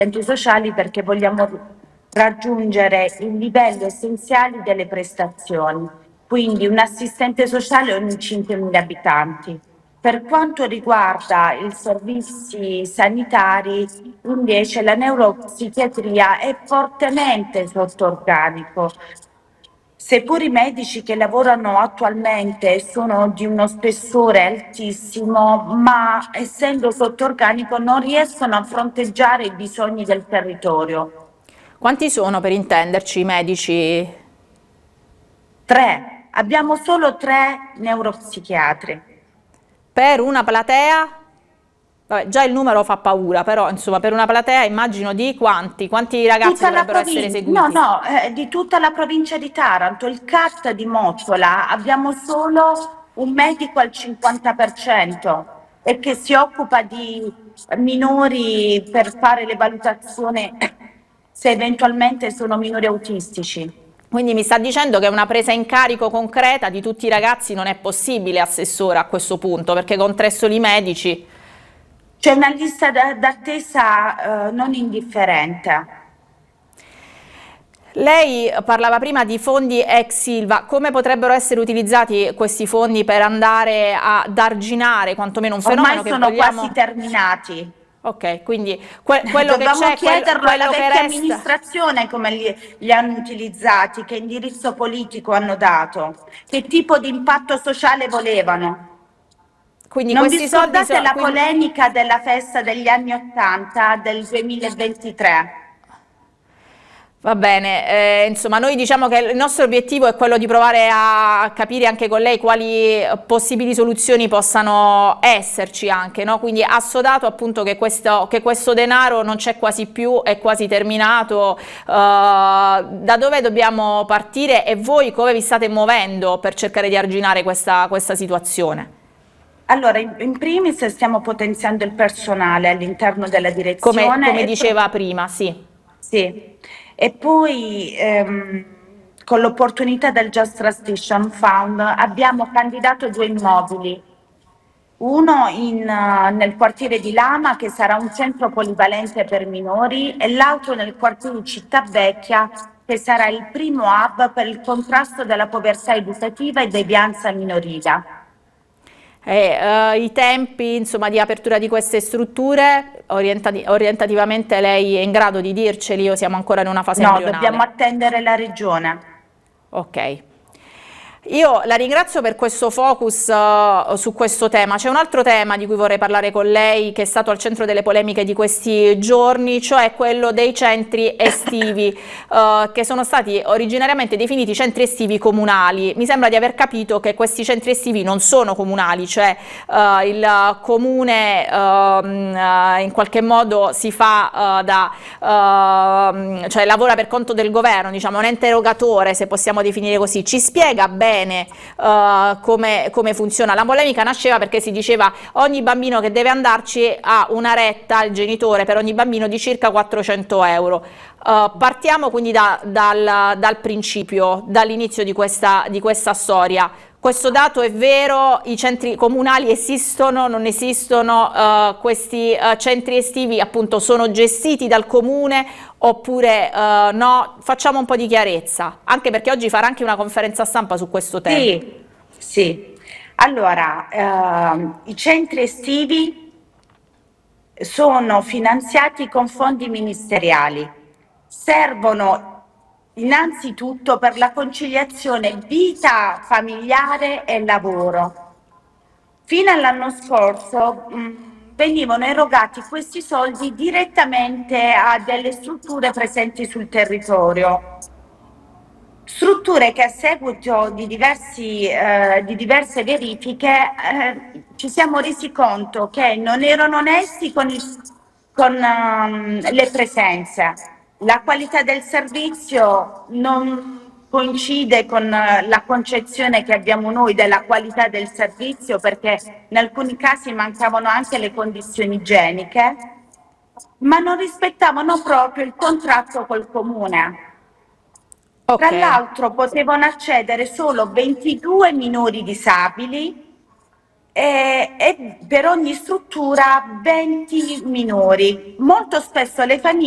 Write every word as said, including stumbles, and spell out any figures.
centri sociali perché vogliamo raggiungere i livelli essenziali delle prestazioni, quindi un assistente sociale ogni cinquemila abitanti. Per quanto riguarda i servizi sanitari, invece la neuropsichiatria è fortemente sotto organico. Seppur i medici che lavorano attualmente sono di uno spessore altissimo, ma essendo sotto organico non riescono a fronteggiare i bisogni del territorio. Quanti sono, per intenderci, i medici? Tre. Abbiamo solo tre neuropsichiatri. Per una platea? Vabbè, già il numero fa paura, però insomma per una platea immagino di quanti? Quanti ragazzi Tutta la dovrebbero essere provincia, no, seguiti? no, eh, di tutta la provincia di Taranto, il C A T di Mottola, abbiamo solo un medico al cinquanta per cento e che si occupa di minori per fare le valutazioni se eventualmente sono minori autistici. Quindi mi sta dicendo che una presa in carico concreta di tutti i ragazzi non è possibile, Assessora, a questo punto, perché con tre soli medici... C'è una lista d'attesa eh, non indifferente. Lei parlava prima di fondi ex Silva, come potrebbero essere utilizzati questi fondi per andare ad arginare quantomeno un fenomeno Ormai che sono vogliamo... quasi terminati. Ok, quindi que quello che Dobbiamo c'è, chiederlo quello, alla quello che vecchia resta... amministrazione come li, li hanno utilizzati, che indirizzo politico hanno dato, che tipo di impatto sociale volevano. Quindi Non vi questi soldi scordate sono... la Quindi... polemica della festa degli anni Ottanta del duemilaventitré? Va bene, eh, insomma noi diciamo che il nostro obiettivo è quello di provare a capire anche con lei quali possibili soluzioni possano esserci anche, no? Quindi assodato appunto che questo, che questo denaro non c'è quasi più, è quasi terminato, uh, da dove dobbiamo partire e voi come vi state muovendo per cercare di arginare questa, questa situazione? Allora, in, in primis stiamo potenziando il personale all'interno della Come, direzione come e diceva prima, sì. sì, e poi ehm, con l'opportunità del Just Transition Fund abbiamo candidato due immobili, uno in, eh, nel quartiere di Lama che sarà un centro polivalente per minori e l'altro nel quartiere di Città Vecchia che sarà il primo hub per il contrasto della povertà educativa e devianza minorile. Eh, eh, I tempi insomma, di apertura di queste strutture, orientati orientativamente lei è in grado di dirceli o siamo ancora in una fase No, dobbiamo embrionale? attendere la regione. Ok. Io la ringrazio per questo focus uh, su questo tema. C'è un altro tema di cui vorrei parlare con lei che è stato al centro delle polemiche di questi giorni, cioè quello dei centri estivi uh, che sono stati originariamente definiti centri estivi comunali. Mi sembra di aver capito che questi centri estivi non sono comunali, cioè uh, il comune uh, in qualche modo si fa uh, da, uh, cioè lavora per conto del governo, diciamo, un ente erogatore, se possiamo definire così. Ci spiega bene bene uh, come, come funziona. La polemica nasceva perché si diceva ogni bambino che deve andarci ha una retta, il genitore per ogni bambino di circa quattrocento euro. Uh, partiamo quindi da, dal, dal principio, dall'inizio di questa, di questa storia. Questo dato è vero? I centri comunali esistono, non esistono? Uh, questi uh, centri estivi appunto sono gestiti dal comune oppure uh, no? Facciamo un po' di chiarezza, anche perché oggi farà anche una conferenza stampa su questo tema. Sì, sì. Allora, ehm, i centri estivi sono finanziati con fondi ministeriali, servono innanzitutto per la conciliazione vita familiare e lavoro. Fino all'anno scorso mh, venivano erogati questi soldi direttamente a delle strutture presenti sul territorio. Strutture che a seguito di, diversi, eh, di diverse verifiche eh, ci siamo resi conto che non erano onesti con, il, con um, le presenze. La qualità del servizio non coincide con uh, la concezione che abbiamo noi della qualità del servizio perché in alcuni casi mancavano anche le condizioni igieniche, ma non rispettavano proprio il contratto col comune. Tra Ok. l'altro potevano accedere solo ventidue minori disabili e, e per ogni struttura venti minori. Molto spesso le famiglie